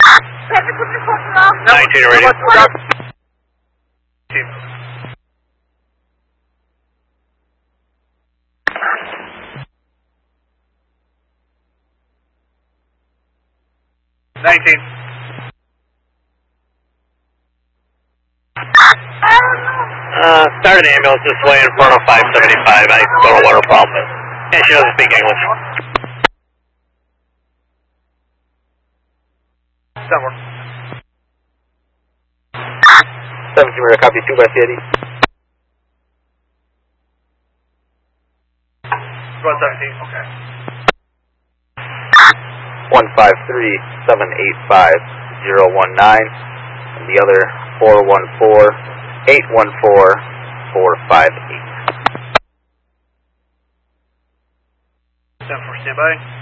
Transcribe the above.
19 radio. 19. Started an ambulance this way in front of 575. I don't know what her problem is. And she doesn't speak English. Somewhere. 17, we're copy 2 by CID. 117, okay. 153-785-019, and the other 414-814-458. 10 for standby.